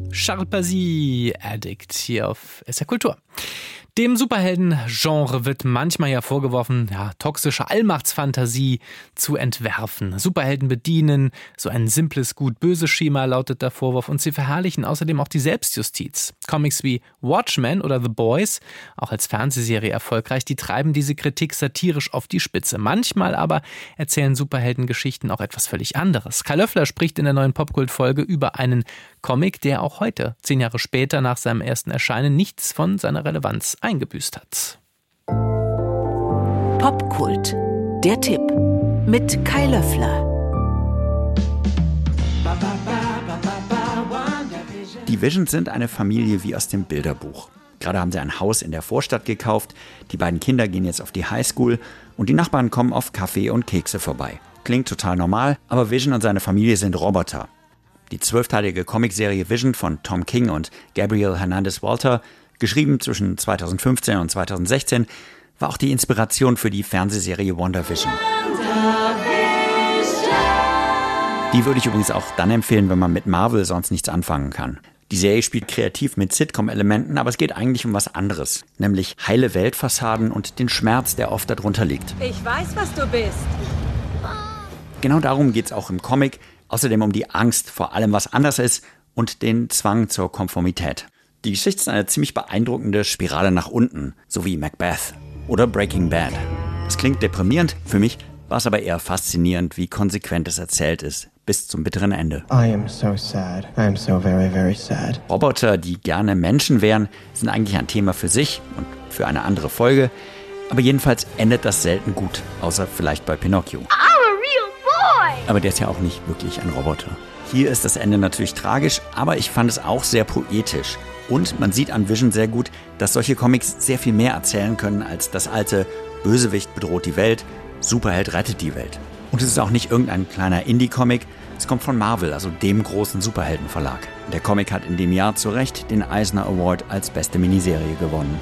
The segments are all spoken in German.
Charles Pazy, Addict, hier auf SR Kultur. Dem Superhelden-Genre wird manchmal ja vorgeworfen, toxische Allmachtsfantasie zu entwerfen. Superhelden bedienen so ein simples Gut-Böse-Schema, lautet der Vorwurf, und sie verherrlichen außerdem auch die Selbstjustiz. Comics wie Watchmen oder The Boys, auch als Fernsehserie erfolgreich, die treiben diese Kritik satirisch auf die Spitze. Manchmal aber erzählen Superheldengeschichten auch etwas völlig anderes. Kai Löffler spricht in der neuen Popkult-Folge über einen Comic, der auch heute, 10 Jahre später nach seinem ersten Erscheinen, nichts von seiner Relevanz eingebüßt hat. Popkult, der Tipp mit Kai Löffler. Die Visions sind eine Familie wie aus dem Bilderbuch. Gerade haben sie ein Haus in der Vorstadt gekauft, die beiden Kinder gehen jetzt auf die Highschool und die Nachbarn kommen auf Kaffee und Kekse vorbei. Klingt total normal, aber Vision und seine Familie sind Roboter. Die 12-teilige Comicserie Vision von Tom King und Gabriel Hernandez Walter, geschrieben zwischen 2015 und 2016, war auch die Inspiration für die Fernsehserie WandaVision. Die würde ich übrigens auch dann empfehlen, wenn man mit Marvel sonst nichts anfangen kann. Die Serie spielt kreativ mit Sitcom-Elementen, aber es geht eigentlich um was anderes, nämlich heile Weltfassaden und den Schmerz, der oft darunter liegt. Ich weiß, was du bist. Genau darum geht es auch im Comic, außerdem um die Angst vor allem, was anders ist und den Zwang zur Konformität. Die Geschichte ist eine ziemlich beeindruckende Spirale nach unten, so wie Macbeth oder Breaking Bad. Das klingt deprimierend, für mich war es aber eher faszinierend, wie konsequent es erzählt ist, bis zum bitteren Ende. I am so sad. I am so very, very sad. Roboter, die gerne Menschen wären, sind eigentlich ein Thema für sich und für eine andere Folge. Aber jedenfalls endet das selten gut, außer vielleicht bei Pinocchio. Aber der ist ja auch nicht wirklich ein Roboter. Hier ist das Ende natürlich tragisch, aber ich fand es auch sehr poetisch. Und man sieht an Vision sehr gut, dass solche Comics sehr viel mehr erzählen können als das alte Bösewicht bedroht die Welt, Superheld rettet die Welt. Und es ist auch nicht irgendein kleiner Indie-Comic, es kommt von Marvel, also dem großen Superheldenverlag. Der Comic hat in dem Jahr zu Recht den Eisner Award als beste Miniserie gewonnen.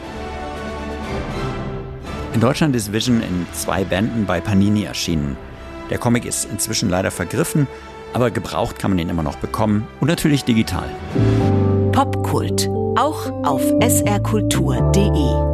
In Deutschland ist Vision in 2 Bänden bei Panini erschienen. Der Comic ist inzwischen leider vergriffen, aber gebraucht kann man ihn immer noch bekommen und natürlich digital. Popkult, auch auf srkultur.de.